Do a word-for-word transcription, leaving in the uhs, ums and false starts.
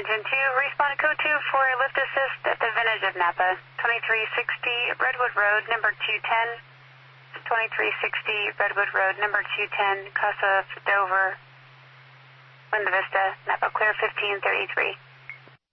engine two, respond to code two for lift assist at the Vintage of Napa, twenty-three sixty Redwood Road, number two ten, twenty-three sixty Redwood Road, number two ten, Casa Dover, Linda Vista, Napa Clear fifteen thirty-three.